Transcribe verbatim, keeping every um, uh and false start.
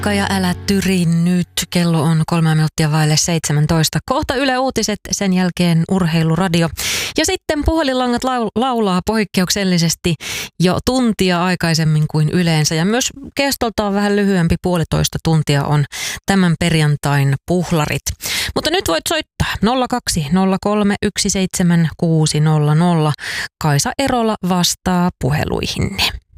Ja älä tyri nyt. Kello on kolme minuuttia vaille seitsemäntoista. Kohta Yle Uutiset, sen jälkeen Urheiluradio. Ja sitten puhelinlangat laulaa poikkeuksellisesti jo tuntia aikaisemmin kuin yleensä. Ja myös kestoltaan vähän lyhyempi, puolitoista tuntia on tämän perjantain puhlarit. Mutta nyt voit soittaa nolla kaksi nolla kolme yksi seitsemän kuusi nolla nolla. Kaisa Erola vastaa puheluihinne.